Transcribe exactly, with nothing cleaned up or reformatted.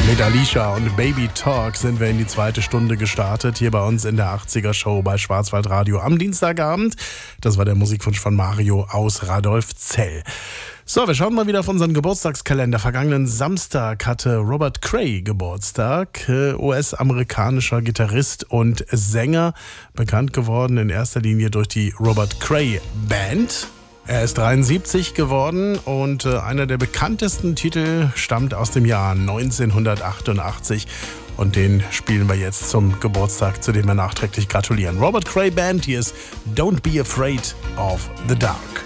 Mit Alicia und Baby Talk sind wir in die zweite Stunde gestartet, hier bei uns in der achtziger Show bei Schwarzwaldradio am Dienstagabend. Das war der Musikwunsch von Mario aus Radolfzell. So, wir schauen mal wieder auf unseren Geburtstagskalender. Vergangenen Samstag hatte Robert Cray Geburtstag, äh, U S-amerikanischer Gitarrist und Sänger, bekannt geworden in erster Linie durch die Robert Cray Band. Er ist dreiundsiebzig geworden und äh, einer der bekanntesten Titel stammt aus dem Jahr neunzehnhundertachtundachtzig und den spielen wir jetzt zum Geburtstag, zu dem wir nachträglich gratulieren. Robert Cray Band, hier ist Don't Be Afraid of the Dark.